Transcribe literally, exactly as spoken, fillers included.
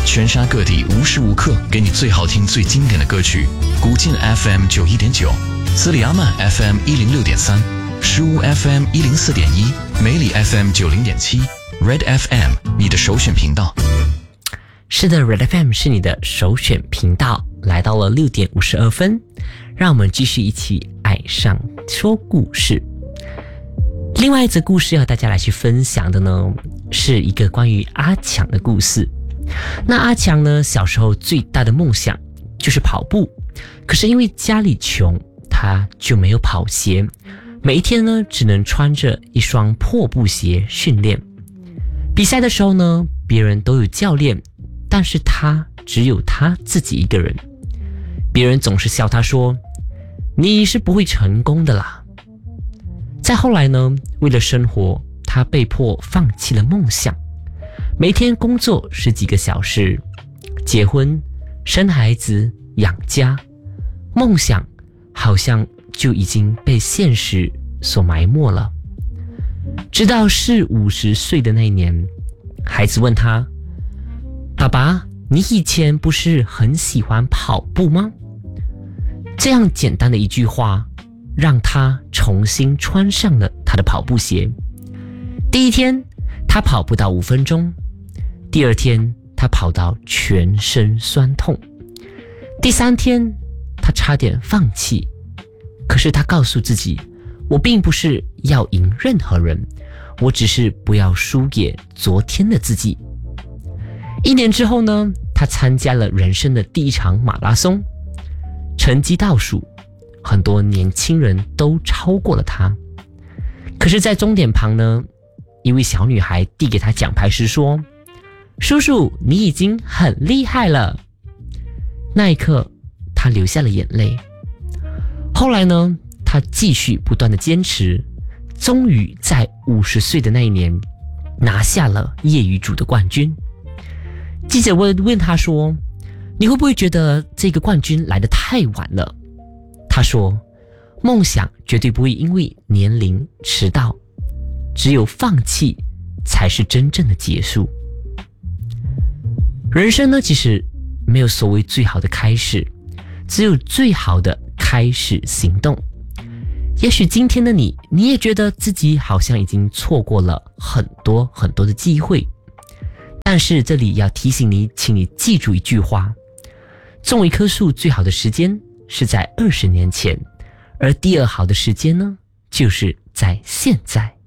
全沙各地无时无刻给你最好听、最经典的歌曲。古晋 F M 九一点九，斯里阿曼 F M 一零六点三，诗屋 F M 一零四点一，梅里 F M 九零点七 ，Red F M 你的首选频道。 是的 ，Red F M 是你的首选频道。来到了六点五十二分，让我们继续一起爱上说故事。另外一则故事要大家来去分享的呢，是一个关于阿强的故事。那阿强呢，小时候最大的梦想就是跑步，可是因为家里穷，他就没有跑鞋，每一天呢只能穿着一双破布鞋训练。比赛的时候呢，别人都有教练，但是他只有他自己一个人。别人总是笑他说，你是不会成功的啦。再后来呢，为了生活，他被迫放弃了梦想，每天工作十几个小时，结婚、生孩子、养家，梦想好像就已经被现实所埋没了。直到四五十岁的那一年，孩子问他，爸爸，你以前不是很喜欢跑步吗？这样简单的一句话，让他重新穿上了他的跑步鞋。第一天，他跑不到五分钟；第二天，他跑到全身酸痛；第三天，他差点放弃。可是他告诉自己，我并不是要赢任何人，我只是不要输给昨天的自己。一年之后呢，他参加了人生的第一场马拉松，成绩倒数，很多年轻人都超过了他。可是在终点旁呢，一位小女孩递给他奖牌时说，叔叔，你已经很厉害了。那一刻他流下了眼泪。后来呢，他继续不断的坚持，终于在五十岁的那一年拿下了业余组的冠军。记者问问他说，你会不会觉得这个冠军来得太晚了？他说，梦想绝对不会因为年龄迟到，只有放弃才是真正的结束。人生呢，其实没有所谓最好的开始，只有最好的开始行动。也许今天的你，你也觉得自己好像已经错过了很多很多的机会，但是这里要提醒你，请你记住一句话，种一棵树最好的时间是在二十年前，而第二好的时间呢，就是在现在。